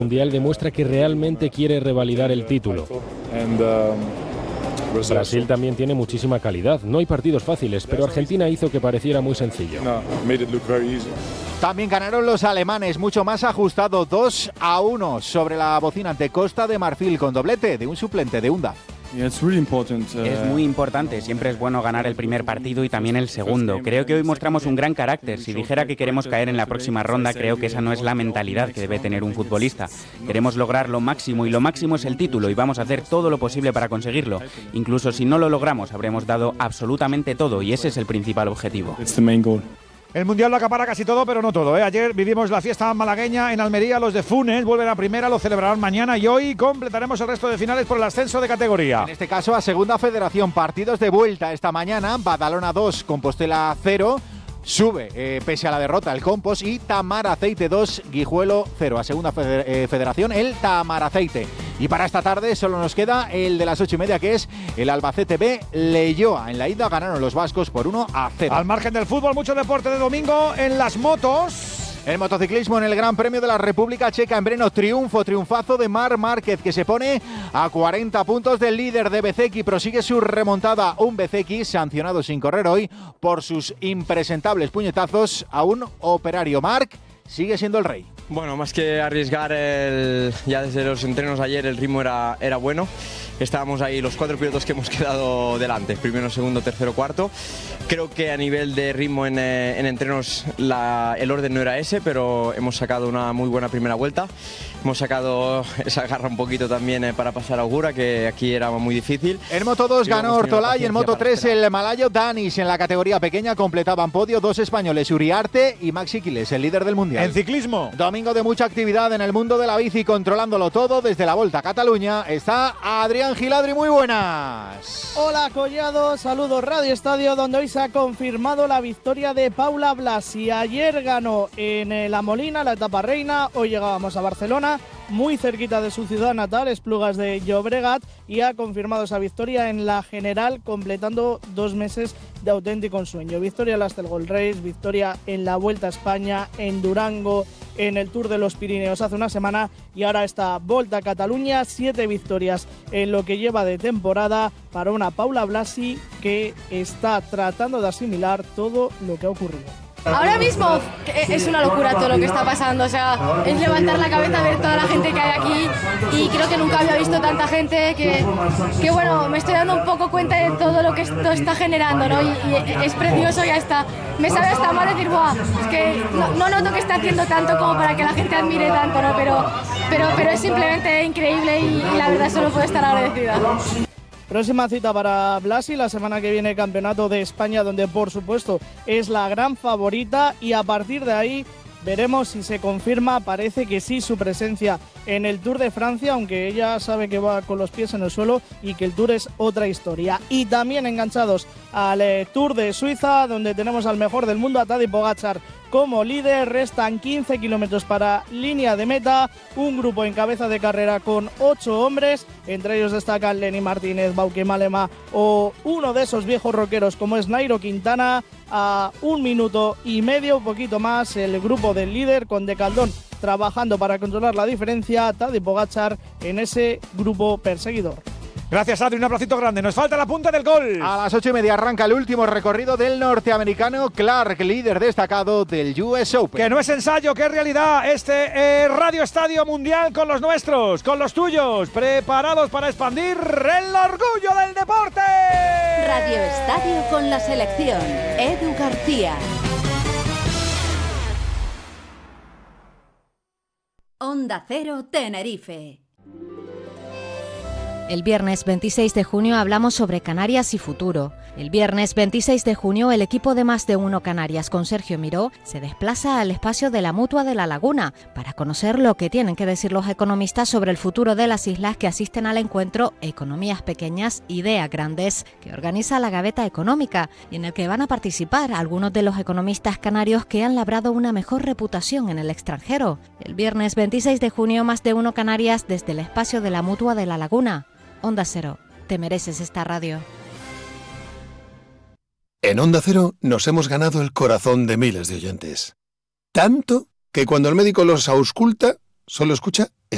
Mundial demuestra que realmente quiere revalidar el título. Brasil también tiene muchísima calidad. No hay partidos fáciles, pero Argentina hizo que pareciera muy sencillo. También ganaron los alemanes, mucho más ajustado, 2-1 sobre la bocina ante Costa de Marfil, con doblete de un suplente de Unda. Es muy importante, siempre es bueno ganar el primer partido y también el segundo. Creo que hoy mostramos un gran carácter. Si dijera que queremos caer en la próxima ronda, creo que esa no es la mentalidad que debe tener un futbolista. Queremos lograr lo máximo y lo máximo es el título y vamos a hacer todo lo posible para conseguirlo. Incluso si no lo logramos, habremos dado absolutamente todo y ese es el principal objetivo. El Mundial lo acapara casi todo, pero no todo, ¿eh? Ayer vivimos la fiesta malagueña en Almería. Los de Funes vuelven a primera, lo celebrarán mañana y hoy completaremos el resto de finales por el ascenso de categoría. En este caso a Segunda Federación, partidos de vuelta esta mañana. Badalona 2, Compostela 0. Sube, pese a la derrota, el Compos y Tamaraceite 2, Guijuelo 0. A Segunda Federación, el Tamaraceite. Y para esta tarde solo nos queda el de las 8:30, que es el Albacete B Leioa. En la ida ganaron los vascos por 1-0. Al margen del fútbol, mucho deporte de domingo en las motos. El motociclismo en el Gran Premio de la República Checa en Brno, triunfazo de Marc Márquez, que se pone a 40 puntos del líder de Bezzecchi, prosigue su remontada. Un Bezzecchi sancionado sin correr hoy por sus impresentables puñetazos a un operario. Marc sigue siendo el rey. Bueno, más que arriesgar, ya desde los entrenos ayer el ritmo era bueno. Estábamos ahí los 4 pilotos que hemos quedado delante, primero, segundo, tercero, cuarto. Creo que a nivel de ritmo en entrenos el orden no era ese, pero hemos sacado una muy buena primera vuelta. Hemos sacado esa garra un poquito también para pasar a Augura, que aquí era muy difícil. En Moto 2 ganó Ortolá y en Moto 3 el malayo Danis. En la categoría pequeña completaban podio 2 españoles, Uriarte y Maxi Quiles, el líder del mundial. En ciclismo, domingo de mucha actividad en el mundo de la bici, controlándolo todo desde la Volta a Cataluña. Está Adrián Giladri, muy buenas. Hola Collado, saludos Radio Estadio, donde hoy se ha confirmado la victoria de Paula Blasi. Ayer ganó en La Molina la etapa reina, hoy llegábamos a Barcelona, muy cerquita de su ciudad natal, Esplugas de Llobregat, y ha confirmado esa victoria en la general, completando 2 meses de auténtico ensueño. Victoria en la Astelgold Race, victoria en la Vuelta a España, en Durango, en el Tour de los Pirineos hace una semana y ahora esta Volta a Cataluña, 7 victorias en lo que lleva de temporada para una Paula Blasi que está tratando de asimilar todo lo que ha ocurrido. Ahora mismo es una locura todo lo que está pasando, o sea, es levantar la cabeza, ver toda la gente que hay aquí y creo que nunca había visto tanta gente que bueno, me estoy dando un poco cuenta de todo lo que esto está generando, ¿no? Y es precioso, ya está, me sabe hasta mal decir, ¡buah! Es que no noto que está haciendo tanto como para que la gente admire tanto, ¿no? Pero es simplemente increíble y la verdad solo puedo estar agradecida. Próxima cita para Blasi, la semana que viene Campeonato de España, donde por supuesto es la gran favorita y a partir de ahí veremos si se confirma, parece que sí, su presencia en el Tour de Francia, aunque ella sabe que va con los pies en el suelo y que el Tour es otra historia. Y también enganchados al Tour de Suiza, donde tenemos al mejor del mundo, a Tadej Pogačar, como líder. Restan 15 kilómetros para línea de meta, un grupo en cabeza de carrera con 8 hombres, entre ellos destacan Lenny Martínez, Bauke Mollema o uno de esos viejos rockeros como es Nairo Quintana. A 1 minuto y medio, un poquito más, el grupo del líder con De Caldón trabajando para controlar la diferencia, Tadej Pogačar en ese grupo perseguidor. Gracias, Adri, un abracito grande. Nos falta la punta del gol. A las 8:30 arranca el último recorrido del norteamericano Clark, líder destacado del US Open. Que no es ensayo, que es realidad. Este Radio Estadio Mundial con los nuestros, con los tuyos, preparados para expandir el orgullo del deporte. Radio Estadio con la selección. Edu García. Onda Cero Tenerife. El viernes 26 de junio hablamos sobre Canarias y futuro. El viernes 26 de junio el equipo de Más de Uno Canarias con Sergio Miró se desplaza al espacio de la Mutua de La Laguna para conocer lo que tienen que decir los economistas sobre el futuro de las islas que asisten al encuentro Economías Pequeñas, Ideas Grandes, que organiza la Gaveta Económica y en el que van a participar algunos de los economistas canarios que han labrado una mejor reputación en el extranjero. El viernes 26 de junio Más de Uno Canarias desde el espacio de la Mutua de La Laguna. Onda Cero, te mereces esta radio. En Onda Cero nos hemos ganado el corazón de miles de oyentes. Tanto que cuando el médico los ausculta, solo escucha